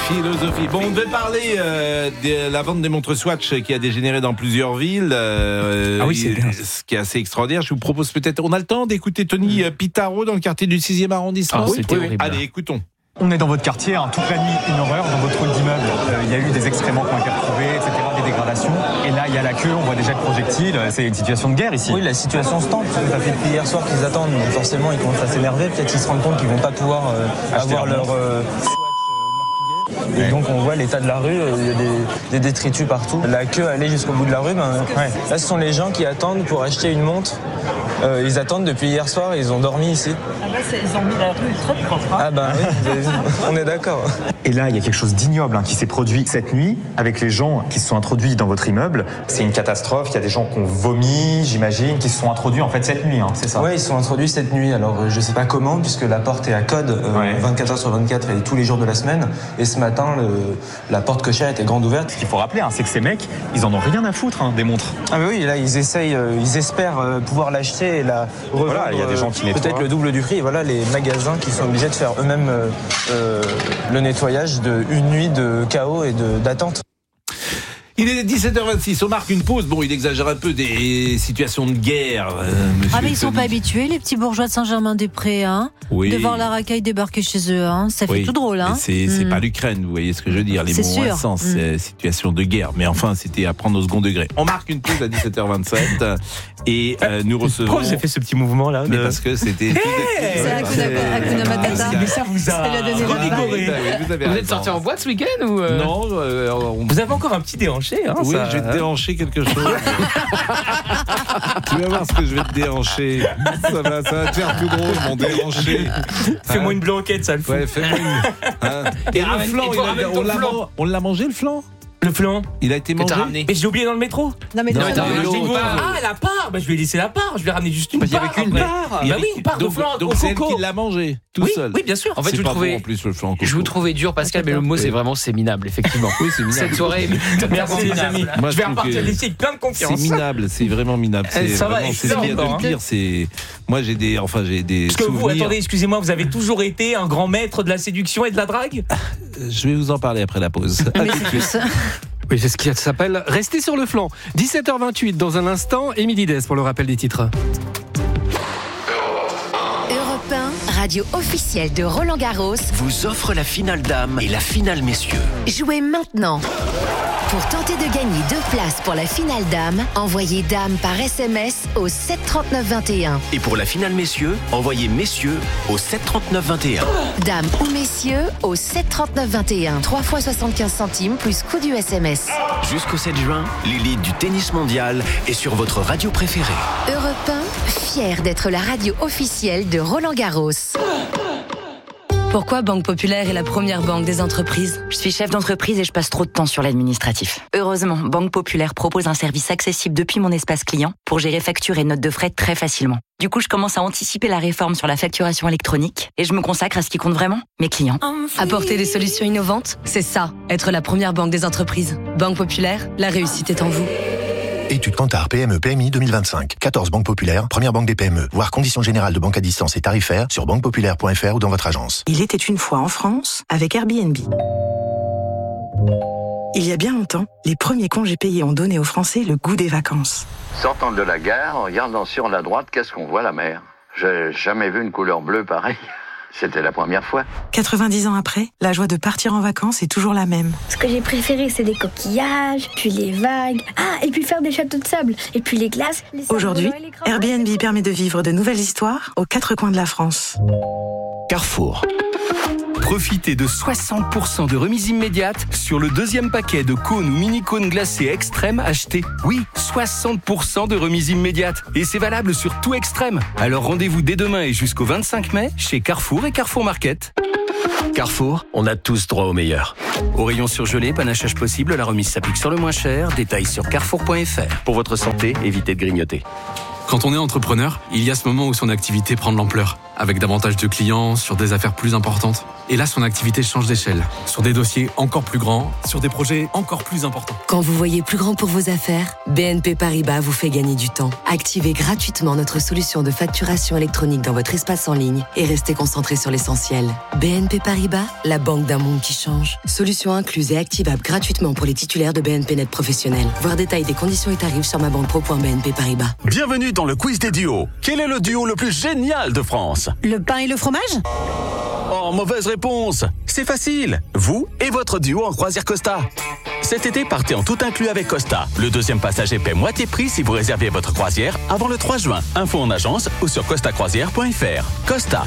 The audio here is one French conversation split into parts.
Philosophie. Bon, on devait parler de la vente des montres Swatch qui a dégénéré dans plusieurs villes. Oui, c'est bien. Ce qui est assez extraordinaire. Je vous propose peut-être... On a le temps d'écouter Tony Pitaro dans le quartier du 6e arrondissement. C'était horrible. Allez, écoutons. On est dans votre quartier, toute la nuit, une horreur dans votre hall d'immeuble. Il y a eu des excréments qui ont été retrouvés, etc., des dégradations. Et là, il y a la queue, on voit déjà le projectile. C'est une situation de guerre ici. Oui, la situation se tend. Ça fait depuis hier soir qu'ils attendent. Donc forcément, ils commencent à s'énerver. Peut-être qu'ils se rendent compte qu'ils vont pas pouvoir avoir leur Et donc on voit l'état de la rue, il y a des détritus partout. La queue allait jusqu'au bout de la rue. Là, ce sont les gens qui attendent pour acheter une montre. Ils attendent depuis hier soir, ils ont dormi ici. Ils ont mis la rue très propre. Ah bah oui, on est d'accord. Et là, il y a quelque chose d'ignoble qui s'est produit cette nuit avec les gens qui se sont introduits dans votre immeuble. C'est une catastrophe, il y a des gens qui ont vomi, j'imagine, qui se sont introduits en fait cette nuit, c'est ça? Oui, ils se sont introduits cette nuit. Alors je sais pas comment, puisque la porte est à code 24h sur 24 et tous les jours de la semaine. Et ce matin, la porte cochère était grande ouverte. Ce qu'il faut rappeler, c'est que ces mecs, ils en ont rien à foutre des montres. Ah bah oui, là ils essayent, ils espèrent pouvoir l'acheter et la revendre. Voilà, il y a des gens qui nettoient. Peut-être le double du prix. Et voilà les magasins qui sont obligés de faire eux-mêmes le nettoyage d'une nuit de chaos et d'attente. Il est 17h26, on marque une pause. Bon, il exagère un peu des situations de guerre. Mais ils sont pas habitués, les petits bourgeois de Saint-Germain-des-Prés, de voir la racaille débarquer chez eux. Ça fait tout drôle. C'est pas l'Ukraine, vous voyez ce que je veux dire. Les mots ont un sens, c'est situation de guerre. Mais enfin, c'était à prendre au second degré. On marque une pause à 17h27 et nous recevons... Pourquoi vous avez fait ce petit mouvement-là Mais parce que c'était... C'est Hakuna Matata. Mais ça vous a revigoré. Vous êtes sortis en boîte ce week-end ou Non. Vous avez encore un petit déhanché. Oui, je vais te déhancher quelque chose. Tu vas voir ce que je vais te déhancher. Ça va te faire tout drôle, mon déhanché. Fais-moi une blanquette, ça le fait. Ouais, fais-moi une. Et le flan, on l'a mangé le flan? Le flan, il a été mangé. Mais je l'ai oublié dans le métro. Non, mais la part. Je vais laisser la part. Je vais ramener juste une part. Il y avait qu'une part. Une part de flan. Donc c'est elle qui l'a mangé tout seul. Oui, bien sûr. En fait, je vous trouvais dur, Pascal, mais le mot c'est vraiment c'est minable, effectivement. Oui, c'est minable. Cette soirée. Merci les amis. Je vais repartir d'ici avec plein de confiance. C'est minable, c'est vraiment minable. Ça va. C'est le pire. C'est moi j'ai des souvenirs. Parce que vous, attendez, excusez-moi, vous avez toujours été un grand maître de la séduction et de la drague. Je vais vous en parler après la pause. Oui, c'est ce qui s'appelle Rester sur le flanc. 17h28 dans un instant, Émilie Dès pour le rappel des titres. Europe 1, radio officielle de Roland Garros, vous offre la finale dames et la finale messieurs. Jouez maintenant. Pour tenter de gagner 2 places pour la finale dames, envoyez dame par SMS au 73921. Et pour la finale messieurs, envoyez messieurs au 73921. Dame ou messieurs au 73921. 3 fois 75 centimes plus coût du SMS. Jusqu'au 7 juin, l'élite du tennis mondial est sur votre radio préférée. Europe 1, fier d'être la radio officielle de Roland Garros. Pourquoi Banque Populaire est la première banque des entreprises? Je suis chef d'entreprise et je passe trop de temps sur l'administratif. Heureusement, Banque Populaire propose un service accessible depuis mon espace client pour gérer factures et notes de frais très facilement. Du coup, je commence à anticiper la réforme sur la facturation électronique et je me consacre à ce qui compte vraiment, mes clients. Apporter des solutions innovantes, c'est ça, être la première banque des entreprises. Banque Populaire, la réussite est en vous. Étude Kantar PME PMI 2025. 14 banques populaires, première banque des PME. Voir conditions générales de banque à distance et tarifaires sur banquepopulaire.fr ou dans votre agence. Il était une fois en France avec Airbnb. Il y a bien longtemps, les premiers congés payés ont donné aux Français le goût des vacances. Sortant de la gare, en regardant sur la droite, qu'est-ce qu'on voit? La mer. J'ai jamais vu une couleur bleue pareille. C'était la première fois. 90 ans après, la joie de partir en vacances est toujours la même. Ce que j'ai préféré, c'est les coquillages, puis les vagues. Et puis faire des châteaux de sable. Et puis les glaces. Aujourd'hui, Airbnb permet de vivre de nouvelles histoires aux 4 coins de la France. Carrefour. Profitez de 60% de remise immédiate sur le 2e paquet de cônes ou mini-cônes glacés Extrême achetés. Oui, 60% de remise immédiate. Et c'est valable sur tout Extrême. Alors rendez-vous dès demain et jusqu'au 25 mai chez Carrefour et Carrefour Market. Carrefour, on a tous droit au meilleur. Au rayon surgelé, panachage possible, la remise s'applique sur le moins cher. Détails sur carrefour.fr. Pour votre santé, évitez de grignoter. Quand on est entrepreneur, il y a ce moment où son activité prend de l'ampleur, avec davantage de clients, sur des affaires plus importantes. Et là, son activité change d'échelle, sur des dossiers encore plus grands, sur des projets encore plus importants. Quand vous voyez plus grand pour vos affaires, BNP Paribas vous fait gagner du temps. Activez gratuitement notre solution de facturation électronique dans votre espace en ligne et restez concentré sur l'essentiel. BNP Paribas, la banque d'un monde qui change. Solution incluse et activable gratuitement pour les titulaires de BNP Net Professionnel. Voir détail des conditions et tarifs sur mabanquepro.bnp Paribas. Bienvenue dans le quiz des duos. Quel est le duo le plus génial de France? Le pain et le fromage? Oh, mauvaise réponse. C'est facile. Vous et votre duo en croisière Costa. Cet été, partez en tout inclus avec Costa. Le deuxième passager paie moitié prix si vous réservez votre croisière avant le 3 juin. Info en agence ou sur costacroisière.fr. Costa.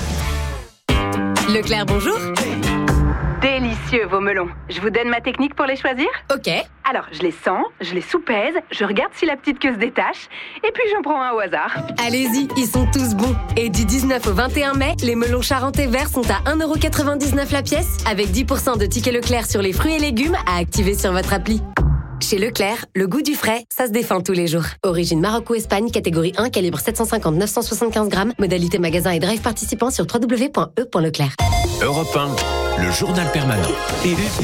Leclerc, bonjour. Délicieux vos melons. Je vous donne ma technique pour les choisir? Ok. Alors, je les sens, je les soupèse, je regarde si la petite queue se détache, et puis j'en prends un au hasard. Allez-y, ils sont tous bons. Et du 19 au 21 mai, les melons charentais verts sont à 1,99€ la pièce, avec 10% de tickets Leclerc sur les fruits et légumes à activer sur votre appli. Chez Leclerc, le goût du frais, ça se défend tous les jours. Origine Maroc ou Espagne, catégorie 1, calibre 750-975 grammes. Modalité magasin et drive participant sur www.e.leclerc. Europe 1, le journal permanent. Il est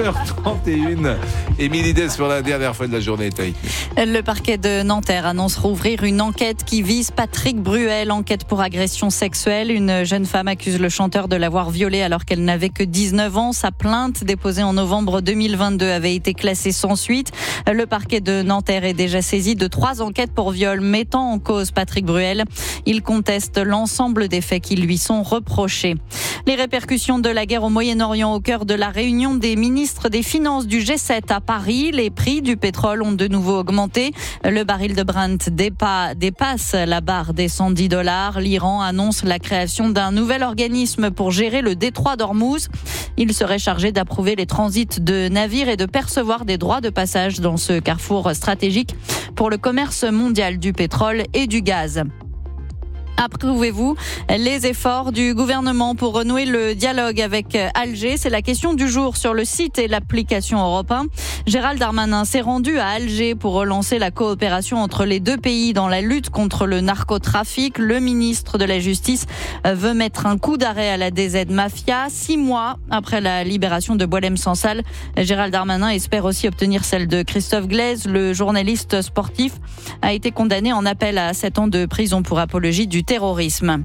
17h31. Émilie Dess pour la dernière fois de la journée. Le parquet de Nanterre annonce rouvrir une enquête qui vise Patrick Bruel. Enquête pour agression sexuelle. Une jeune femme accuse le chanteur de l'avoir violée alors qu'elle n'avait que 19 ans. Sa plainte, déposée en novembre 2022, avait été classée sans suite. Le parquet de Nanterre est déjà saisi de 3 enquêtes pour viol mettant en cause Patrick Bruel. Il conteste l'ensemble des faits qui lui sont reprochés. Les répercussions de la guerre au Moyen-Orient au cœur de la réunion des ministres des Finances du G7 à Paris. Les prix du pétrole ont de nouveau augmenté. Le baril de Brent dépasse la barre des $110. L'Iran annonce la création d'un nouvel organisme pour gérer le détroit d'Ormuz. Il serait chargé d'approuver les transits de navires et de percevoir des droits de passage dans ce carrefour stratégique pour le commerce mondial du pétrole et du gaz. Approuvez-vous les efforts du gouvernement pour renouer le dialogue avec Alger? C'est la question du jour sur le site et l'application Europe 1. Gérald Darmanin s'est rendu à Alger pour relancer la coopération entre les deux pays dans la lutte contre le narcotrafic. Le ministre de la Justice veut mettre un coup d'arrêt à la DZ Mafia. 6 mois après la libération de Boualem Sansal, Gérald Darmanin espère aussi obtenir celle de Christophe Glaise. Le journaliste sportif a été condamné en appel à 7 ans de prison pour apologie du terrorisme.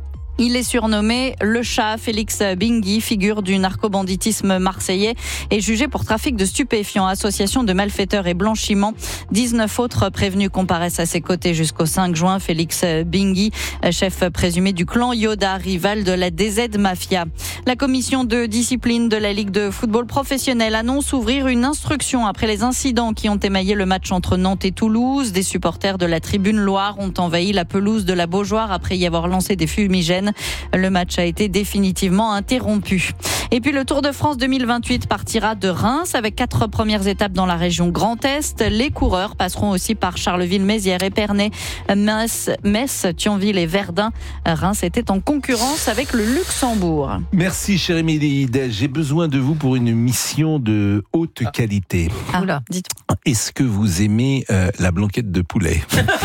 Il est surnommé le chat. Félix Bingui, figure du narcobanditisme marseillais, est jugé pour trafic de stupéfiants, association de malfaiteurs et blanchiment. 19 autres prévenus comparaissent à ses côtés jusqu'au 5 juin. Félix Bingui, chef présumé du clan Yoda, rival de la DZ Mafia. La commission de discipline de la Ligue de football professionnel annonce ouvrir une instruction après les incidents qui ont émaillé le match entre Nantes et Toulouse. Des supporters de la Tribune Loire ont envahi la pelouse de la Beaujoire après y avoir lancé des fumigènes. Le match a été définitivement interrompu. Et puis le Tour de France 2028 partira de Reims avec 4 premières étapes dans la région Grand Est. Les coureurs passeront aussi par Charleville-Mézières, Épernay, Metz, Thionville et Verdun. Reims était en concurrence avec le Luxembourg. Merci chère Émilie. J'ai besoin de vous pour une mission de haute qualité. Oula, dites-moi. Est-ce que vous aimez la blanquette de poulet?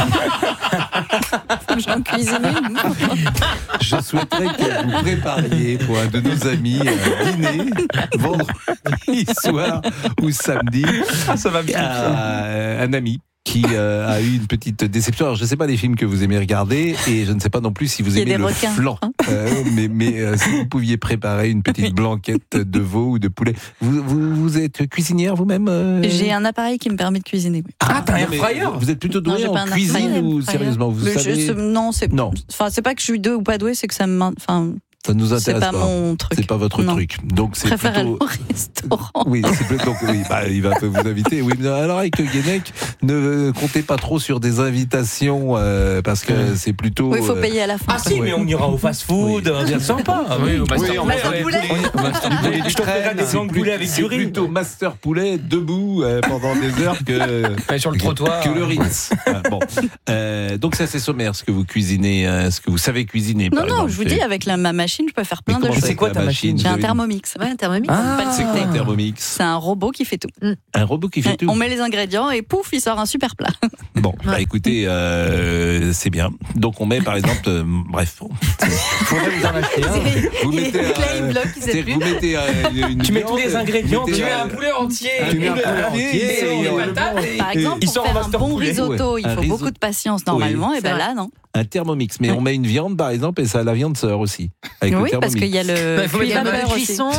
J'en cuisine une. Je souhaiterais que vous prépariez pour un de nos amis dîner vendredi soir ou samedi. Ça va bien. Un ami qui a eu une petite déception. Alors, je ne sais pas les films que vous aimez regarder et je ne sais pas non plus si vous aimez le flan. Mais si vous pouviez préparer une petite blanquette de veau ou de poulet. Vous êtes cuisinière vous-même J'ai un appareil qui me permet de cuisiner. Ah, t'as un air fryer? Vous êtes plutôt doué en cuisine ou sérieusement vous savez... Non, c'est pas que je suis douée ou pas douée, c'est que ça me... Ça nous intéresse pas. C'est pas mon truc. C'est pas votre truc. Donc c'est préfère plutôt... aller au restaurant. Oui, donc oui, il va vous inviter. Oui, mais alors avec Guénec, ne comptez pas trop sur des invitations parce que c'est plutôt. Oui, il faut payer à la fin. Ah si, mais on ira au fast-food, bien sympa. Oui, au Master Poulet. Je t'offrirai des blancs de poulet avec du riz. C'est plutôt Master Poulet debout pendant des heures que sur le trottoir. Que le Ritz. Bon, donc ça c'est sommaire ce que vous cuisinez, ce que vous savez cuisiner. Non, je vous dis avec ma machine machine, je peux faire plein de choses. C'est quoi ta machine? J'ai un Thermomix. Ouais, un Thermomix. C'est quoi un Thermomix? C'est un robot qui fait tout. Un robot qui fait tout. On met les ingrédients et pouf, il sort un super plat. Bon, bah écoutez, c'est bien. Donc on met par exemple, bref. Faudrait vous en acheter un. Vous mettez, vous mettez tu mets tous les ingrédients, tu mets un poulet entier, tu mets un poulet entier, par exemple, pour faire un bon risotto, il faut beaucoup de patience normalement, et ben là non. Un Thermomix, mais on met une viande par exemple et ça la viande sort aussi. Oui, parce qu'il y a le cuisson.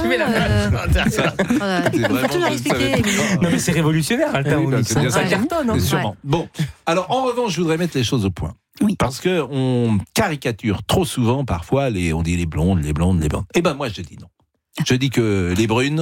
Non mais c'est révolutionnaire le Thermomix. Ça cartonne. Sûrement. Bon, alors en revanche, je voudrais mettre les choses au point. Oui. Parce que on caricature trop souvent parfois on dit les blondes. Eh ben moi je dis non. Je dis que les brunes.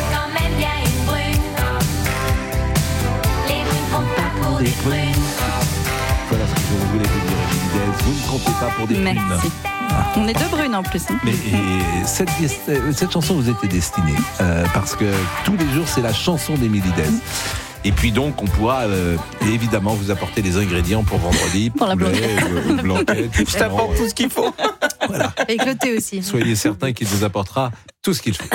Des brunes. Voilà ce que je voulais vous dire, Émile. Vous ne comptez pas pour des brunes. Merci. On est deux brunes en plus. Mais cette chanson vous était destinée parce que tous les jours c'est la chanson d'Émilie Dez. Et puis donc on pourra évidemment vous apporter les ingrédients pour vendredi, pour la blanquette. Je t'apporte tout ce qu'il faut. Voilà. Et le thé aussi. Soyez certains qu'il vous apportera tout ce qu'il faut.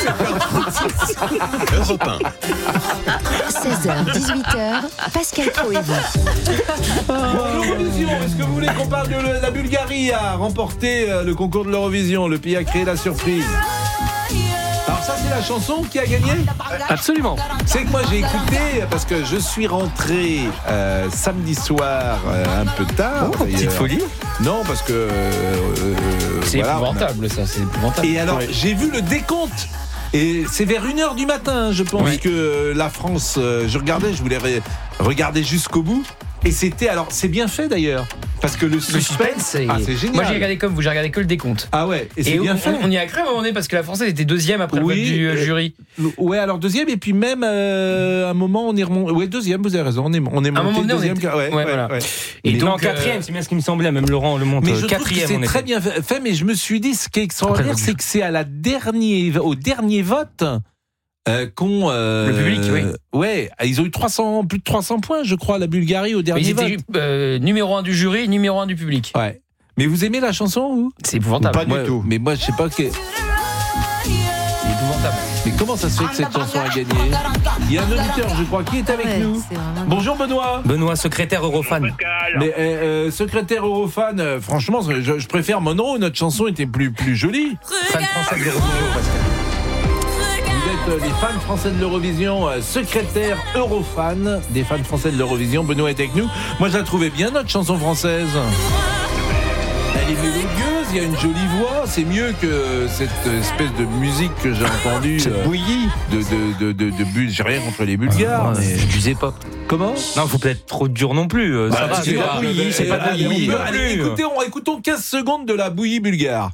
Europe 1. 16h, 18h, Pascal Pro et vous. Bonjour l'Eurovision, est-ce que vous voulez qu'on parle de la Bulgarie a remporté le concours de l'Eurovision? Le pays a créé la surprise. Alors ça c'est la chanson qui a gagné? Absolument. C'est que moi j'ai écouté parce que je suis rentré samedi soir un peu tard. Petite folie. Non parce que c'est épouvantable ça, c'est épouvantable. Et alors j'ai vu le décompte. Et c'est vers 1h du matin, je pense que la France, je voulais regarder jusqu'au bout. Et c'est bien fait d'ailleurs. Parce que le suspense, c'est génial. Moi j'ai regardé comme vous, j'ai regardé que le décompte. Ah ouais, et c'est bien fait. On y a cru à un moment donné parce que la Française était deuxième après le vote du jury. Ouais, alors deuxième, et puis même à un moment on est remonté. Ouais, deuxième, vous avez raison, on est monté deuxième. Voilà. Et donc quatrième, c'est bien ce qui me semblait, même Laurent le montre. Mais je quatrième, trouve que c'est très bien fait, mais je me suis dit, ce qui est extraordinaire, c'est que c'est au dernier vote. Le public, oui. Ouais, ils ont eu plus de 300 points, je crois, la Bulgarie au dernier vote. Ils étaient numéro 1 du jury, numéro 1 du public. Ouais. Mais vous aimez la chanson ou? C'est épouvantable. Pas du tout. Mais moi, je sais pas que. C'est épouvantable. Mais comment ça se fait que cette chanson a gagné? Il y a un auditeur, je crois, qui est avec nous. Bonjour Benoît. Benoît, secrétaire Eurofan. Mais secrétaire Eurofan, franchement, je préfère Monroe. Notre chanson était plus jolie. Fan français de l'Eurovision, Pascal. Vous êtes les fans français de l'Eurovision, secrétaire Eurofan des fans français de l'Eurovision. Benoît est avec nous. Moi, je la trouvais bien, notre chanson française. Elle est mélodieuse, il y a une jolie voix. C'est mieux que cette espèce de musique que j'ai entendue. Cette bouillie de j'ai rien contre les Bulgares. Mais abusez pas. Comment? Non, faut pas être trop dur non plus. Ça va, c'est pas bouillie, c'est pas bouillie. Allez, écoutons 15 secondes de la bouillie bulgare.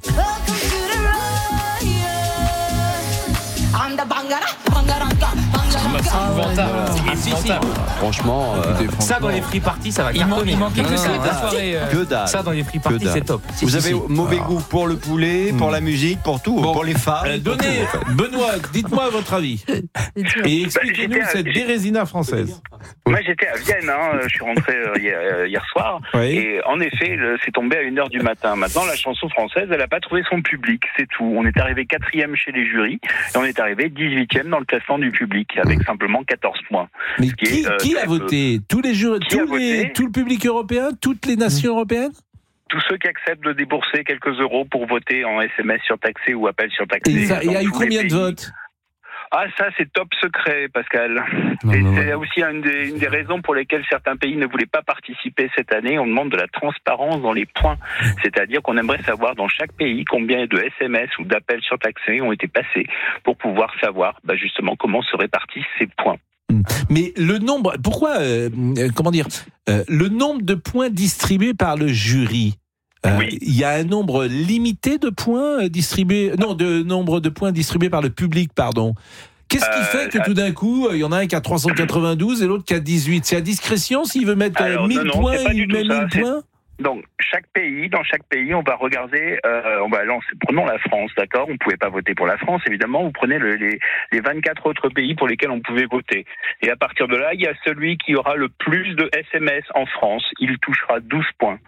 Franchement, ça dans les free parties, ça va cartonner. Il manquait que ça la soirée. Ça dans les free parties, c'est top. Vous avez mauvais goût pour le poulet, pour la musique, pour tout, pour les femmes. Benoît, dites-moi votre avis. Et expliquez-nous cette Bérésina française. Moi j'étais à Vienne, je suis rentré hier soir, et en effet c'est tombé à 1h du matin. Maintenant la chanson française elle n'a pas trouvé son public, c'est tout. On est arrivé 4e chez les jurys, et on est arrivé 18e dans le classement du public, avec simplement 14 points. Mais qui a voté? Tous les jurys, tout le public européen, toutes les nations européennes? Tous ceux qui acceptent de débourser quelques euros pour voter en SMS surtaxé ou appel surtaxé. Et il y a eu combien de votes? Ah, ça, c'est top secret, Pascal. C'est aussi une des raisons pour lesquelles certains pays ne voulaient pas participer cette année. On demande de la transparence dans les points. C'est-à-dire qu'on aimerait savoir dans chaque pays combien de SMS ou d'appels surtaxés ont été passés pour pouvoir savoir, justement, comment se répartissent ces points. Mais le nombre, pourquoi, le nombre de points distribués par le jury, il y a un nombre limité de points distribués, nombre de points distribués par le public, pardon. Qu'est-ce qui fait que tout d'un coup, il y en a un qui a 392 et l'autre qui a 18? C'est à discrétion s'il veut mettre 1000 points, il met 1000 points? Donc, dans chaque pays, on va regarder, prenons la France, d'accord? On ne pouvait pas voter pour la France, évidemment. Vous prenez les 24 autres pays pour lesquels on pouvait voter. Et à partir de là, il y a celui qui aura le plus de SMS en France. Il touchera 12 points.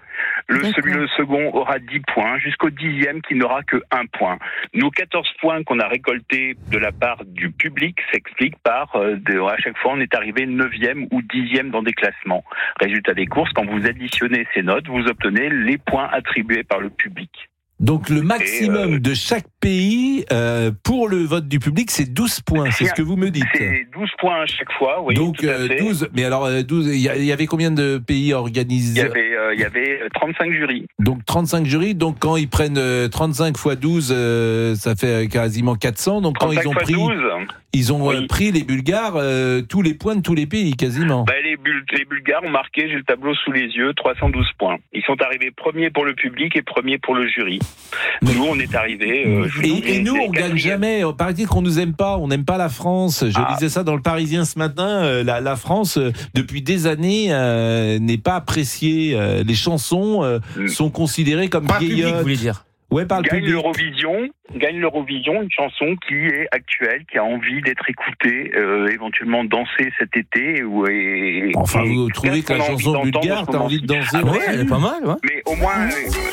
Le second aura 10 points, jusqu'au 10e qui n'aura que 1 point. Nos 14 points qu'on a récoltés de la part du public s'expliquent par, à chaque fois, on est arrivé 9e ou 10e dans des classements. Résultat des courses, quand vous additionnez ces notes, vous obtenez les points attribués par le public. Donc le maximum de chaque pays pour le vote du public, c'est 12 points, c'est ce que vous me dites. C'est 12 points à chaque fois, oui. Donc 12, mais alors 12, il y avait combien de pays organisés ? Il y avait 35 jurys. Donc 35 jurys, donc quand ils prennent 35 x 12, ça fait quasiment 400. Donc quand ils ont pris 12. Ils ont pris, les Bulgares, tous les points de tous les pays, quasiment. Les Bulgares ont marqué, j'ai le tableau sous les yeux, 312 points. Ils sont arrivés premiers pour le public et premiers pour le jury. Nous, on est arrivés... et nous, on gagne jamais. Paraît-il qu'on nous aime pas, on n'aime pas la France. Je lisais ça dans le Parisien ce matin. La France, depuis des années, n'est pas appréciée. Les chansons sont considérées comme vieillottes. Vous voulez dire ? Ouais, gagne l'Eurovision, une chanson qui est actuelle, qui a envie d'être écoutée, éventuellement danser cet été. Enfin, vous trouvez que la chanson bulgare, t'as envie de danser? Ah ouais, elle est pas mal, ouais. Mais au moins...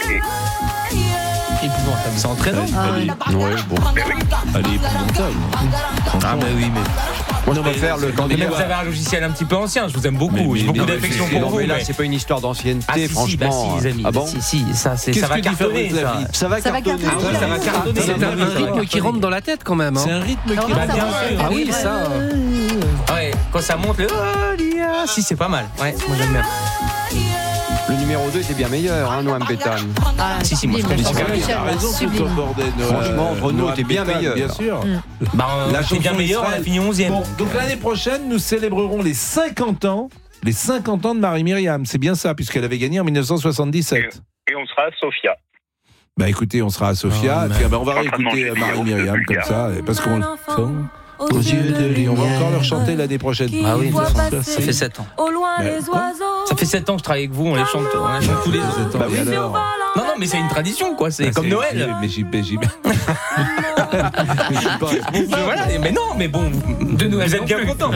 épouvantable, c'est entraînant. Ouais, bon. Allez, épouvantable. Ah bah oui, mais... Moi, on va faire le candidat. Vous avez un logiciel un petit peu ancien, je vous aime beaucoup. J'ai beaucoup d'affection pour vous. Mais là, c'est pas une histoire d'ancienneté, franchement. Si, les amis. Ah bon? Si, ça va cartonner. Ça va cartonner. Ça va cartonner. C'est un rythme qui rentre dans la tête quand même. C'est un rythme qui rentre. Bien sûr. Ah oui, ça. Ouais, quand ça monte, si, c'est pas mal. Ouais, moi j'aime bien. Le numéro 2 était bien meilleur, Noam Bétan. Si, moi je connais ça. Il a raison, tout le bordel. Franchement, entre nous, t'es bien meilleur. Bien sûr. La chanson bien meilleure, on a fini 11e. Bon, donc l'année prochaine, nous célébrerons les 50 ans de Marie-Myriam. C'est bien ça, puisqu'elle avait gagné en 1977. Et on sera à Sofia. Bah écoutez, on sera à Sofia. Puis, on va réécouter Marie-Myriam comme ça, parce qu'on aux yeux de lui. On va encore leur chanter l'année prochaine. Ah oui, ça fait 7 ans. Au loin les oiseaux. Ça fait 7 ans que je travaille avec vous, on les chante tous les ans. Bah oui, alors. Non, mais c'est une tradition, quoi. C'est comme Noël. Mais j'y voilà, mais non, mais bon, vous êtes bien contents.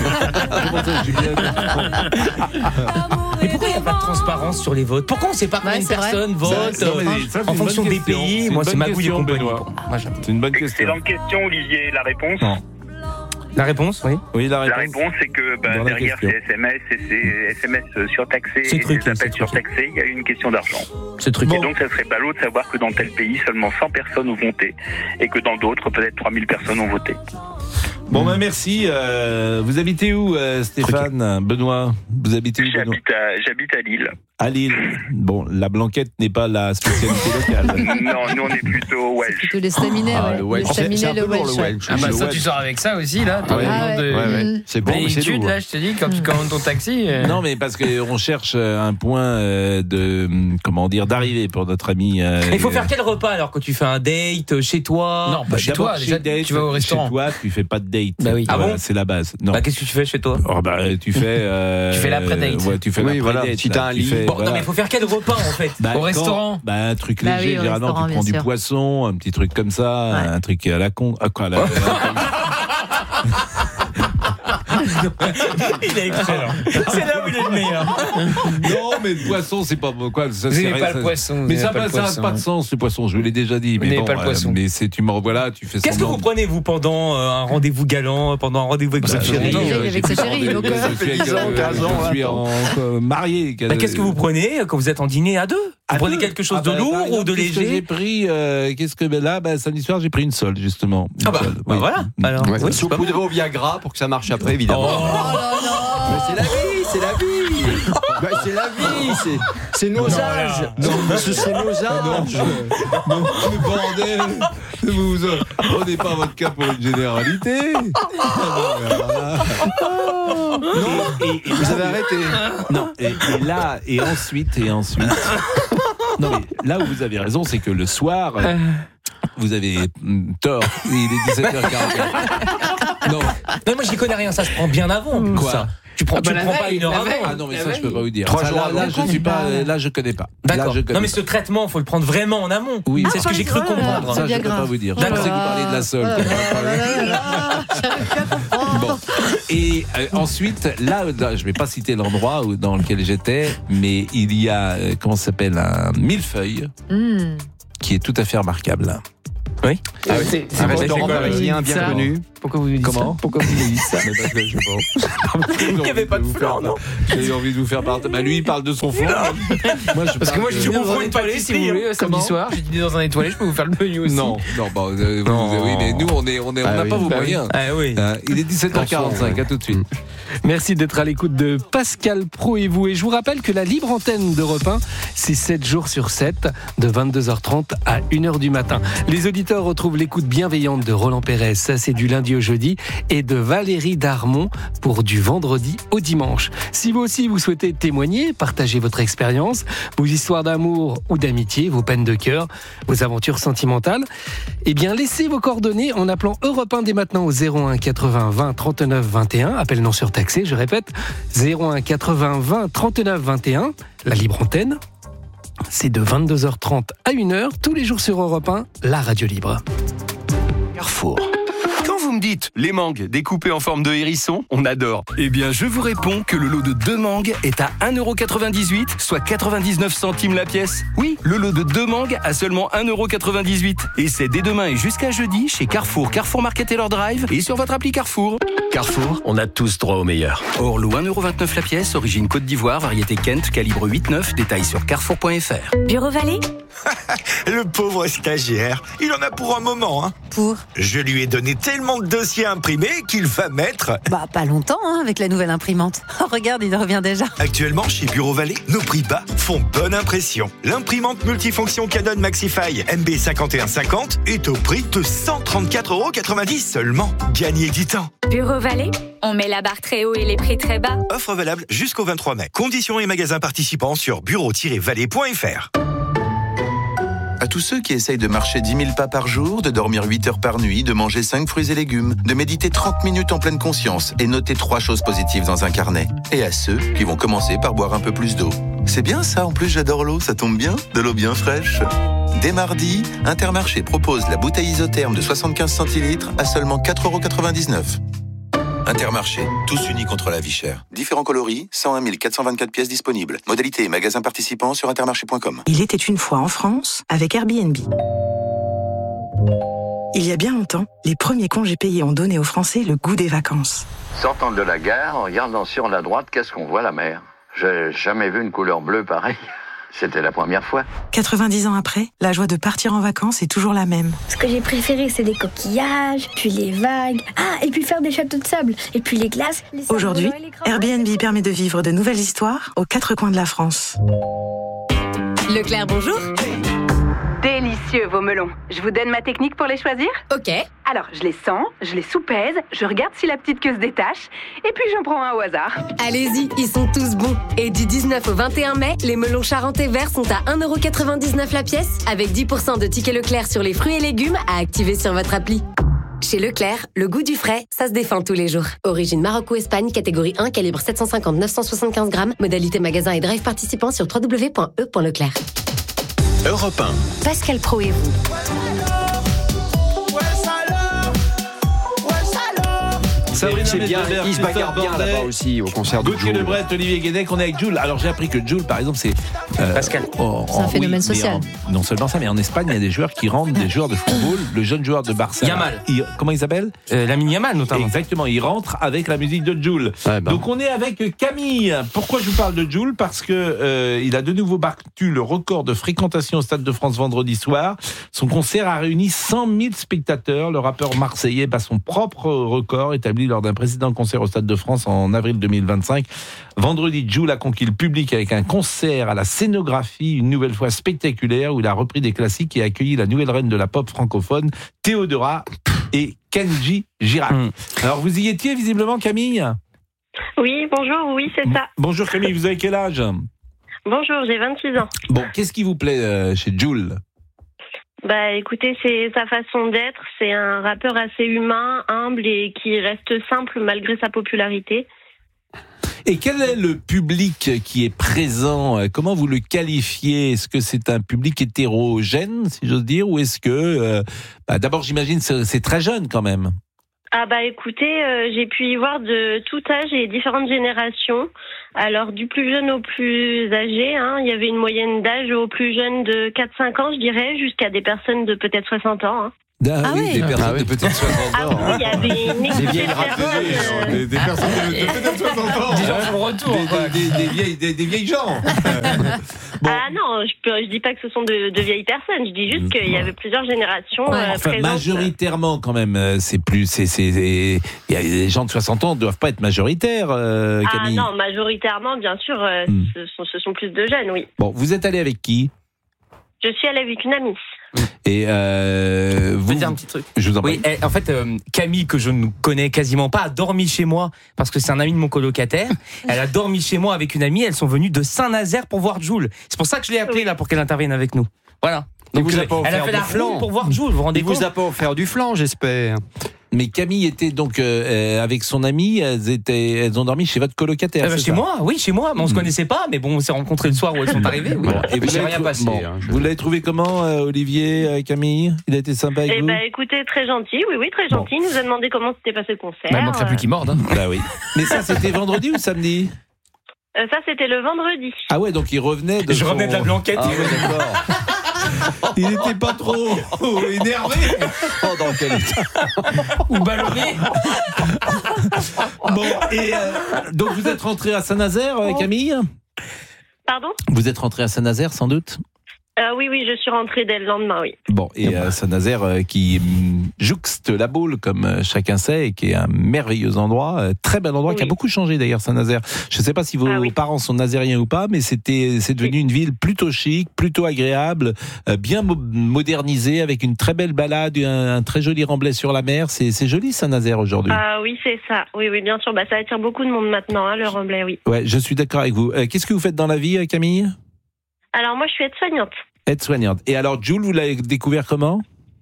Mais pourquoi il n'y a pas de transparence sur les votes? Pourquoi on ne sait pas combien de personnes votent en fonction des pays? Moi, c'est ma couille et Benoît. C'est une bonne question. Excellente question, Olivier. La réponse? La réponse, oui. Oui, la réponse, c'est que derrière ces SMS et ces SMS surtaxés et ces appels surtaxés, il y a une question d'argent. C'est truqué. Et donc, ça serait ballot de savoir que dans tel pays, seulement 100 personnes ont voté et que dans d'autres, peut-être 3000 personnes ont voté. Bon, merci. Vous habitez où, Stéphane? Benoît, vous habitez où? J'habite à Lille. À Lille. Bon, la blanquette n'est pas la spécialité locale. Non, nous on est plutôt Welsh. Plutôt les staminets, le staminets, le Welsh. Ah bah ça, tu sors avec ça aussi, là. C'est bon, mais c'est lourd. Là, je te dis, quand tu commandes ton taxi. Non, mais parce qu'on cherche un point d'arrivée pour notre ami. Il faut faire quel repas alors que tu fais un date chez toi? Non, pas chez toi. Déjà, tu vas au restaurant. Chez toi, tu fais pas de date. Bah oui. Ah bon? C'est la base. Non. Bah qu'est-ce que tu fais chez toi? Tu fais. Tu fais l'après-date. Ouais, tu fais l'après-date. Si t'as un lit. Bon, non, mais il faut faire quel repas en fait? Au restaurant? Un truc léger, généralement tu prends du poisson, un petit truc comme ça, un truc à la con. À quoi là? Il est excellent. C'est là où il est le meilleur. Non, mais le poisson, c'est pas quoi. Ça, vous n'avez pas le poisson. Mais ça n'a pas de sens, le poisson. Je vous l'ai déjà dit. Mais bon, pas le poisson. Mais tu me revois tu fais ça. Qu'est-ce que vous prenez vous pendant un rendez-vous galant, pendant un rendez-vous avec votre chérie? Avec sa chérie, donc. Ça fait 10 ans, 15 ans. Je suis marié. Qu'est-ce que vous prenez quand vous êtes en dîner à deux? Vous prenez quelque chose de lourd ou de léger? J'ai pris. Samedi soir, j'ai pris une sole justement. Ah bah voilà. Alors. Saupoudrer au Viagra pour que ça marche après, évidemment. Mais c'est la vie, c'est la vie. C'est nos âges. Non, c'est nos âges. Non, mais bordel. Vous prenez pas votre cas pour une généralité. Non, et vous avez arrêté. Non, et là, et ensuite. Non, mais là où vous avez raison, c'est que le soir, vous avez tort. Il est 17h44. Non, moi j'y connais rien, ça se prend bien avant. Quoi ça. Tu prends pas une heure avant. Ah non, mais ça je peux pas vous dire. 3 jours là, je suis pas. Là, je connais pas. D'accord. Non, mais ce traitement, faut le prendre vraiment en amont. Oui, c'est ce que j'ai cru comprendre. Ça, je peux pas vous dire. Je pensais que vous parliez de la sole. Bon. Et ensuite, là, je vais pas citer l'endroit dans lequel j'étais, mais il y a, comment ça s'appelle, un millefeuille qui est tout à fait remarquable. Oui. C'est un restaurant parisien bien connu. Pourquoi vous dites Comment Pourquoi vous dites ça? Parce que je sais pas. Il n'y avait pas de flan, non? J'ai envie de vous faire part. Bah lui, il parle de son flan. Parce que moi, je dîne dans un étoilé, si vous voulez, samedi soir. J'ai dîné dans un étoilé, je peux vous faire le menu aussi. Non, oui, mais nous, on n'a pas vos moyens. Ah oui. Il est 17h45, à tout de suite. Merci d'être à l'écoute de Pascal Praud et vous. Et je vous rappelle que la libre antenne d'Europe 1, c'est 7 jours sur 7, de 22h30 à 1h du matin. Les auditeurs retrouvent l'écoute bienveillante de Roland Pérez, ça c'est du lundi au jeudi, et de Valérie Darmon pour du vendredi au dimanche. Si vous aussi vous souhaitez témoigner, partager votre expérience, vos histoires d'amour ou d'amitié, vos peines de cœur, vos aventures sentimentales, eh bien laissez vos coordonnées en appelant Europe 1 dès maintenant au 01 80 20 39 21, appel non surtaxé, je répète, 01 80 20 39 21, la libre antenne. C'est de 22h30 à 1h, tous les jours sur Europe 1, la radio libre. Carrefour. Quand vous me dites les mangues découpées en forme de hérisson, on adore. Eh bien, je vous réponds que le lot de 2 mangues est à 1,98€, soit 99 centimes la pièce. Oui, le lot de 2 mangues à seulement 1,98€. Et c'est dès demain et jusqu'à jeudi chez Carrefour, Carrefour Market et leur drive et sur votre appli Carrefour. Carrefour, on a tous droit au meilleur. Orlo 1,29€ la pièce, origine Côte d'Ivoire, variété Kent, calibre 8-9, détail sur carrefour.fr. Bureau Vallée. Le pauvre stagiaire, il en a pour un moment, hein. Pour ? Je lui ai donné tellement de dossiers imprimés qu'il va mettre... Pas longtemps, hein, avec la nouvelle imprimante. Oh, regarde, il revient déjà. Actuellement, chez Bureau Vallée, nos prix bas font bonne impression. L'imprimante multifonction Canon Maxify MB5150 est au prix de 134,90€ seulement. Gagnez du temps. Bureau Vallée, on met la barre très haut et les prix très bas. Offre valable jusqu'au 23 mai. Conditions et magasins participants sur bureau-vallée.fr. À tous ceux qui essayent de marcher 10 000 pas par jour, de dormir 8 heures par nuit, de manger 5 fruits et légumes, de méditer 30 minutes en pleine conscience et noter 3 choses positives dans un carnet. Et à ceux qui vont commencer par boire un peu plus d'eau. C'est bien ça, en plus j'adore l'eau, ça tombe bien, de l'eau bien fraîche. Dès mardi, Intermarché propose la bouteille isotherme de 75 centilitres à seulement 4,99€. Intermarché, tous unis contre la vie chère. Différents coloris, 101 424 pièces disponibles. Modalité et magasins participants sur intermarché.com. Il était une fois en France avec Airbnb. Il y a bien longtemps, les premiers congés payés ont donné aux Français le goût des vacances. Sortant de la gare, en regardant sur la droite, qu'est-ce qu'on voit, la mer? J'ai jamais vu une couleur bleue pareille. C'était la première fois. 90 ans après, la joie de partir en vacances est toujours la même. Ce que j'ai préféré, c'est les coquillages, puis les vagues. Ah, et puis faire des châteaux de sable, et puis les glaces. Aujourd'hui, Airbnb permet de vivre de nouvelles histoires aux 4 coins de la France. Leclerc, bonjour. Délicieux vos melons. Je vous donne ma technique pour les choisir? Ok. Alors, je les sens, je les soupèse, je regarde si la petite queue se détache, et puis j'en prends un au hasard. Allez-y, ils sont tous bons. Et du 19 au 21 mai, les melons charentais verts sont à 1,99€ la pièce, avec 10% de tickets Leclerc sur les fruits et légumes à activer sur votre appli. Chez Leclerc, le goût du frais, ça se défend tous les jours. Origine Maroc ou Espagne, catégorie 1, calibre 750-975 grammes, modalité magasin et drive participant sur www.e.leclerc. Europe 1. Pascal Praud et vous. C'est bien, il se bagarre bien là-bas aussi au concert de Gauthier Jul. Lebret, Olivier Guénec, on est avec Jul. Alors j'ai appris que Jul, par exemple, c'est Pascal. C'est un phénomène social. Non seulement ça, mais en Espagne, il y a des joueurs qui rentrent, des joueurs de football. Le jeune joueur de Barça. Yamal. Comment il s'appelle Lamine Yamal notamment. Exactement, il rentre avec la musique de Jul. Ouais, ben. Donc on est avec Camille. Pourquoi je vous parle de Jul? Parce que il a de nouveau battu le record de fréquentation au Stade de France vendredi soir. Son concert a réuni 100 000 spectateurs. Le rappeur marseillais bat son propre record établi lors d'un précédent concert au Stade de France en avril 2025. Vendredi, Jul a conquis le public avec un concert à la scénographie une nouvelle fois spectaculaire où il a repris des classiques et accueilli la nouvelle reine de la pop francophone, Théodora et Kenji Girac. Alors vous y étiez visiblement, Camille? Oui, bonjour, oui, c'est ça. Bonjour Camille, vous avez quel âge? Bonjour, j'ai 26 ans. Bon, qu'est-ce qui vous plaît chez Jul? Bah écoutez, c'est sa façon d'être, c'est un rappeur assez humain, humble et qui reste simple malgré sa popularité. Et quel est le public qui est présent? Comment vous le qualifiez? Est-ce que c'est un public hétérogène, si j'ose dire, ou est-ce que... d'abord, j'imagine c'est très jeune quand même. Ah bah écoutez, j'ai pu y voir de tout âge et différentes générations. Alors du plus jeune au plus âgé, il y avait une moyenne d'âge au plus jeune de 4-5 ans, je dirais, jusqu'à des personnes de peut-être 60 ans. Des personnes de peut-être 60 ans. Oui, il y avait une équipe des personnes de peut-être 60 ans. Des gens au retour. Des vieilles gens. Bon. Ah non, je dis pas que ce sont de vieilles personnes. Je dis juste qu'il y avait plusieurs générations. Enfin, majoritairement quand même, les gens de 60 ans ne doivent pas être majoritaires. Camille. Ah non, majoritairement, bien sûr, ce sont plus de jeunes, oui. Bon, vous êtes allé avec qui? Je suis allée avec une amie. Et vous dire un petit truc. Je vous en prie. Oui, en fait, Camille, que je ne connais quasiment pas, a dormi chez moi parce que c'est un ami de mon colocataire. Elle a dormi chez moi avec une amie. Elles sont venues de Saint-Nazaire pour voir Jules. C'est pour ça que je l'ai appelée là pour qu'elle intervienne avec nous. Voilà. Donc elle a fait la route pour voir Jules. Vous rendez compte? Il vous a pas offert du flan, j'espère. Mais Camille était donc avec son amie, elles ont dormi chez votre colocataire. Chez moi, oui, chez moi. Mais on se connaissait pas, mais bon, on s'est rencontrés le soir où elles sont arrivées. Oui. Bon, et vous rien passé. Vous l'avez trouvé comment, Olivier, Camille? Il a été sympa avec vous? Écoutez, très gentil, oui, très gentil. Il nous a demandé comment s'était passé le concert. Il manquerait plus qu'il morde. Bah oui. Mais ça, c'était vendredi ou samedi? Ça, c'était le vendredi. Ah ouais, donc il revenait de. Je revenais de la blanquette. Ah ouais, d'accord. Il n'était pas trop énervé. Dans quel état? Ou ballonné. Bon, et donc vous êtes rentré à Saint-Nazaire, Camille? Pardon? Vous êtes rentré à Saint-Nazaire, sans doute? Oui, je suis rentrée dès le lendemain, oui. Bon, et Saint-Nazaire qui jouxte la Baule, comme chacun sait, et qui est un merveilleux endroit, très bel endroit, qui a beaucoup changé d'ailleurs, Saint-Nazaire. Je ne sais pas si vos parents sont nazériens ou pas, mais c'est devenu une ville plutôt chic, plutôt agréable, bien modernisée, avec une très belle balade, un très joli remblai sur la mer. C'est joli Saint-Nazaire aujourd'hui. Ah oui, c'est ça. Oui, bien sûr. Ça attire beaucoup de monde maintenant, le remblai, oui. Ouais, je suis d'accord avec vous. Qu'est-ce que vous faites dans la vie, Camille? Alors moi, je suis aide-soignante. Aide-soignante. Et alors, Jules, vous l'avez découvert comment?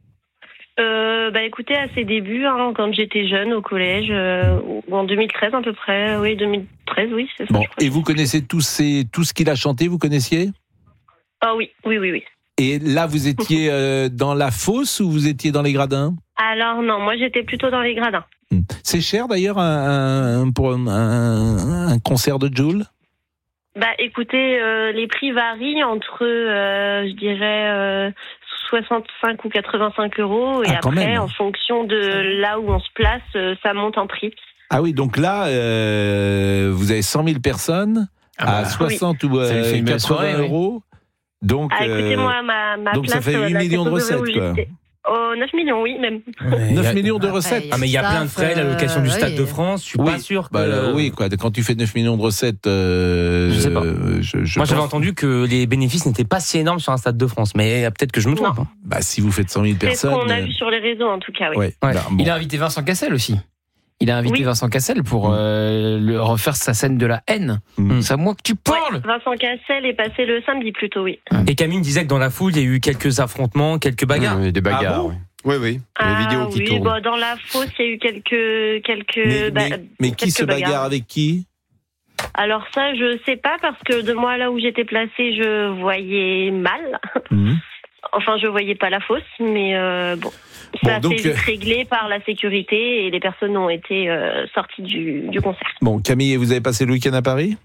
Écoutez, à ses débuts, quand j'étais jeune au collège, en 2013 à peu près. Oui, 2013, oui, c'est ça. Bon, et vous connaissez tout ce qu'il a chanté, vous connaissiez? Ah oui. Et là, vous étiez dans la fosse ou vous étiez dans les gradins? Alors non, moi j'étais plutôt dans les gradins. C'est cher d'ailleurs pour un concert de Jules? Écoutez, les prix varient entre, je dirais, 65 ou 85 euros. Et après, en fonction de là où on se place, ça monte en prix. Ah oui, donc là, vous avez 100 000 personnes à 60 ou 80 euros. Donc, écoutez, moi, ma donc place, ça fait 8 millions de recettes, quoi. 9 millions, oui, même. 9 millions de recettes. Mais il y a plein de frais, l'allocation du Stade de France, je suis pas sûr que... oui, quoi. Quand tu fais 9 millions de recettes... je sais pas. Moi, j'avais entendu que les bénéfices n'étaient pas si énormes sur un Stade de France, mais peut-être que je me trompe. Si vous faites 100 000 personnes... C'est ce qu'on a vu sur les réseaux, en tout cas, oui. Il a invité Vincent Cassel aussi. Il a invité Vincent Cassel pour refaire sa scène de la haine. C'est à moi que tu parles. Vincent Cassel est passé le samedi plutôt, oui. Et Camille disait que dans la foule, il y a eu quelques affrontements, quelques bagarres. Des bagarres, oui. Oui. Les vidéos qui tournent. Dans la fosse, il y a eu quelques mais qui se bagarre avec qui? Alors ça, je sais pas, parce que de moi, là où j'étais placée, je voyais mal. Enfin, je voyais pas la fosse, mais bon... Ça s'est vite réglé par la sécurité et les personnes ont été sorties du concert. Bon, Camille, vous avez passé le week-end à Paris?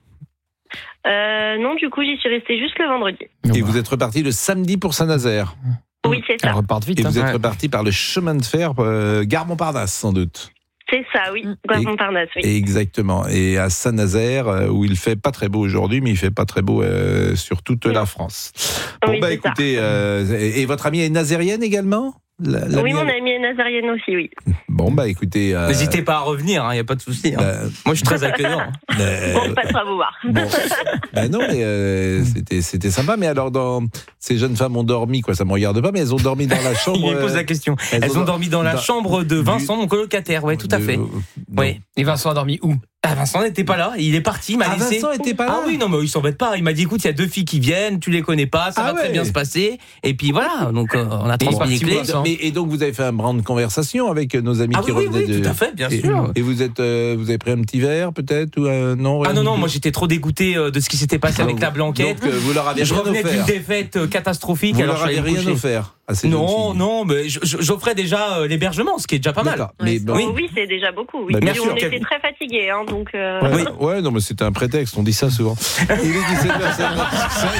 Non, du coup, j'y suis restée juste le vendredi. Et vous êtes reparti le samedi pour Saint-Nazaire? Oui, c'est ça. Elle repart vite. Et vous êtes reparti par le chemin de fer Gare Montparnasse, sans doute? C'est ça, oui. Gare Montparnasse, oui. Exactement. Et à Saint-Nazaire, où il fait pas très beau aujourd'hui, mais il fait pas très beau sur toute la France. Bon, écoutez, et votre amie est nazérienne également? Oui, mon amie est nazérienne aussi, oui. Bon, écoutez... N'hésitez pas à revenir, il n'y a pas de souci. Moi, je suis très accueillant. On passera vous voir. Non, mais c'était sympa. Mais alors, ces jeunes femmes ont dormi, ça me regarde pas, mais elles ont dormi dans la chambre... Il me pose la question. Elles ont dormi dans la chambre de Vincent, mon colocataire, tout à fait. Oui. Et Vincent a dormi où? Vincent n'était pas là, il est parti, il m'a laissé. Vincent n'était pas là? Ah oui, non, mais il s'embête pas. Il m'a dit, écoute, il y a 2 filles qui viennent, tu les connais pas, ça va très bien se passer. Et puis voilà, donc on a transmis les clés. Et donc vous avez fait un brin de conversation avec nos amis qui revenaient de... Oui, tout à fait, bien sûr. Et vous avez pris un petit verre peut-être ou non? Ah non, moi j'étais trop dégoûté de ce qui s'était passé avec la blanquette. Donc vous leur avez rien offert. Je revenais d'une défaite catastrophique. Vous leur avez rien offert? ces jeunes filles? Non, mais j'offrais déjà l'hébergement, ce qui est déjà pas mal. Mais oui, c'est déjà beaucoup. Oui. Bien sûr, on était très fatigués, hein, donc. Ouais, non, mais c'était un prétexte. On dit ça souvent. Il est 17h57.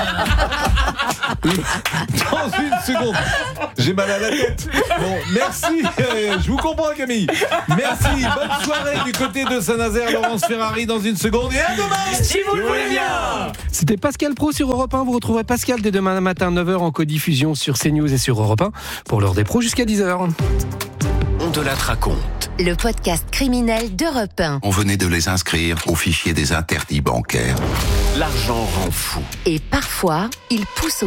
Dans une seconde, j'ai mal à la tête. Bon, merci. Je vous comprends, Camille. Merci. Bonne soirée du côté de Saint-Nazaire. Laurence Ferrari dans une seconde. Et à demain, si vous le voulez bien. C'était Pascal Pro sur Europe 1. Vous retrouverez Pascal dès demain matin 9h en codiffusion sur CNews et sur Europe 1 pour l'heure des pros jusqu'à 10h. On te la raconte. Le podcast criminel d'Europe 1. On venait de les inscrire au fichier des interdits bancaires. L'argent rend fou. Et parfois, il pousse au